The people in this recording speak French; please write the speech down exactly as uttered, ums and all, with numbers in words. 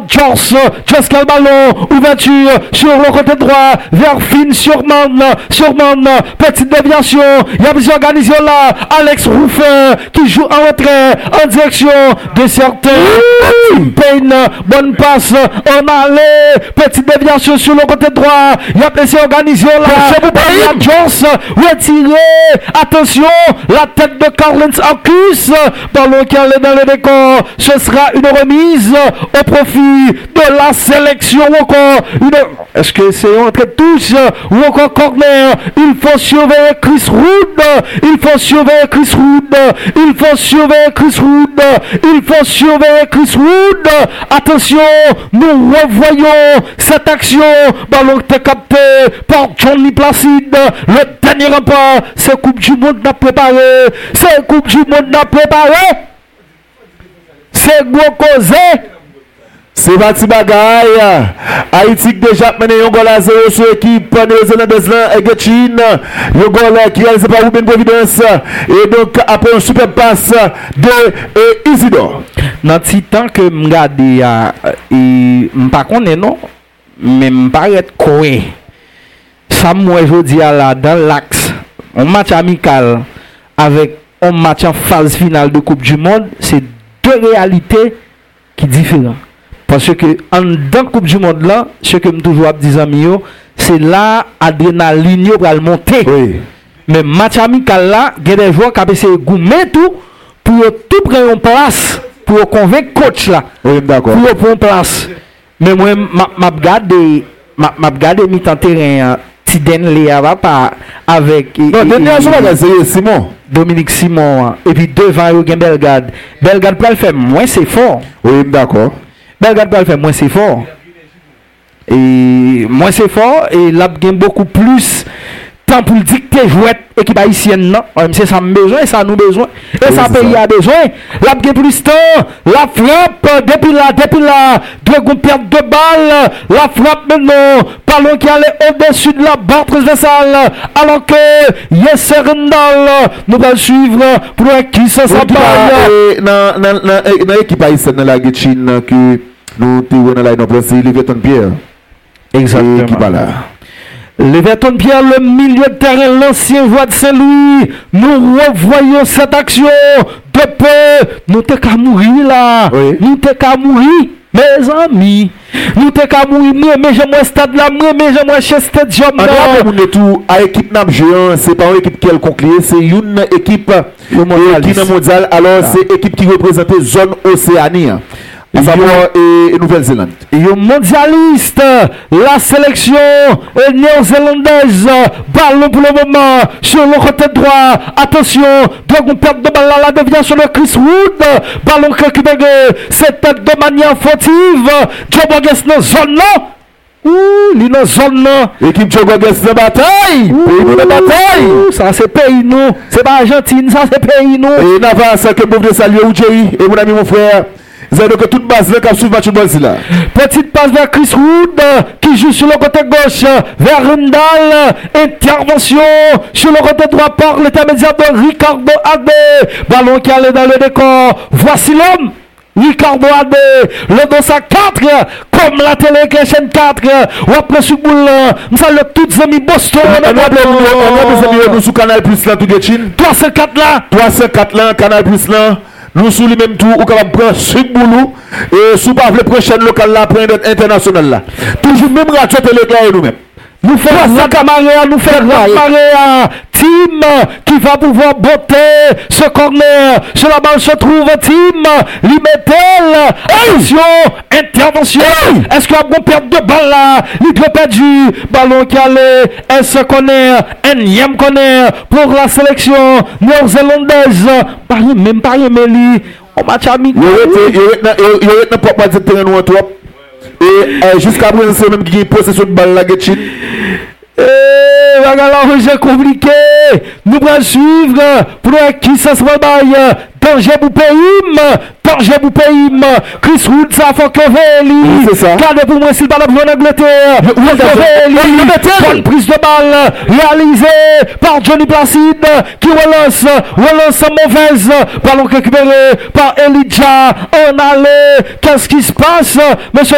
Joss. Joss quel ballon. Ouverture sur le côté droit. Vers Finn sur Man. Sur Man. Petite déviation. Il y a plusieurs organisés là. Alex Ruffin qui joue en retrait. En direction de certains. Payne. Bonne passe. On allait. Petite déviation sur le côté droit. Il y a plusieurs organisés là. Joss. Retiré. Attention. La tête de Carlens Arcus. Ballon qui allait dans le décor. Ce sera une remise au profit de la sélection. Encore une... Est-ce que c'est entre touche ou encore corner? Il faut surveiller Chris Wood. Il faut surveiller Chris Wood. Il faut surveiller Chris Wood. Il faut surveiller Chris Wood. Attention, nous revoyons cette action. Ballon qui est capté par Johnny Placide. Le dernier rempart. C'est Coupe du Monde n'a préparé. C'est Coupe du Monde n'a préparé. C'est gros causé. C'est parti bagaille. Haïti déjà mené un goal à zéro sur l'équipe néo-zélandaise et Getchin. Le goal qui réalisé par Ruben Providence. Et donc après un super passe de Isidore. Dans le temps que je regarde, je ne connais pas non, mais je paraît quoi. Ça moi je dis là dans l'axe, un match amical avec un match en phase finale de Coupe du Monde, c'est deux réalités qui sont différentes. Parce que en dans la Coupe du Monde là, ce que je toujours dis amis, c'est là l'adrénaline va monter. Oui. Mais match amical là, il y a des joueurs qui ont essayé de gommer tout pour tout prendre en place, pour convaincre le coach là. Oui, d'accord. Pour prendre en place. Mais moi, je regarde ma regarde mi-temps terrain Tiden Léa pas avec non, dernière chose c'est Simon. Dominique Simon et puis devant il y a Bellegarde. Bellegarde peut le faire moins c'est fort. Oui, d'accord. Bellegarde peut le faire moins c'est fort. Et moins c'est fort et là il y a beaucoup plus temps pour dicter jouette équipe haïtienne non c'est ça besoin et ça nous besoin et ça pays a besoin là il y a plus temps la frappe depuis là depuis là Dragon perd deux balles la frappe maintenant ballon qui allait au-dessus de la barre transversale alors que Yes Randall nous va suivre pour qui ça s'appelle dans dans dans équipe haïtienne dans la Getchin que nous tirons dans la line c'est Leverton Pierre exactement qui va là. Leverton Pierre, le milieu de terrain, l'ancien roi de Saint-Louis. Nous revoyons cette action de peu. Nous t'es qu'à mourir là. Oui. Nous t'es qu'à mourir, mes amis. Nous t'es qu'à mourir, mais j'aimerais stade là, mais j'aimerais chez Stadium là. On est tout à équipe N A M géant, c'est pas une équipe qui est conclue, c'est une équipe qui est mondiale. Alors c'est équipe qui représente zone Océanie. À savoir et Nouvelle-Zélande. Et mondialiste, la sélection néo-zélandaise, ballon pour le moment sur le côté droit. Attention, Dragon perd de balle là, la déviation de Chris Wood. Ballon récupéré, c'est de manière fautive. Joe Borges dans zone là. Ouh, il est dans zone là. Équipe Joe Borges de bataille. Pays de bataille. Ça c'est pays nous. C'est pas Argentine, ça c'est pays nous. Et n'avance que vous de saluer Oudjeri et mon ami mon frère. C'est donc toute base là qui suit match de là. Petite passe vers Chris Wood qui joue sur le côté gauche vers Rundal. Intervention sur le côté droit par l'intermédiaire de Ricardo Ade. Ballon qui allait dans le décor. Voici l'homme. Ricardo Ade. Le dos à quatre comme la télé qui est chaîne quatre. Ou après ce boule nous allons toutes les amis Boston. On a des amis sous Canal Plus là tout Getchin. trois cent quatre là. trois cent quatre là Canal Plus là. Nous sous le même tour, ou capable prendre ce boulot et sous pas le prochain local là, prendre international là. Toujours même radio télé nous-mêmes. Nous faisons la camarade, nous faisons la camarade. Team qui va pouvoir botter ce corner. Sur la balle se trouve Team. Limetel. Attention. Intervention. Est-ce qu'il y a bon perte de balle là? Il peut perdu. Ballon qui allait. Est-ce corner? Énième corner pour la sélection néo-zélandaise. Même pas Méli. On match amical. Il y a pas de terrain ou trop. Et jusqu'à présent, c'est même qui possède cette balle là, Getchin. Eh, regarde, c'est compliqué. Nous allons suivre pour qui ça se rebaille. Danger pour pays. Danger pour pays. Chris Wood, ça faut que Veli. C'est ça. Gardez pour moi s'il va la en Angleterre. Bonne prise de balle réalisée par Johnny Placide qui relance. Relance mauvaise. Ballon récupéré par Elijah. On allait. Qu'est-ce qui se passe, monsieur?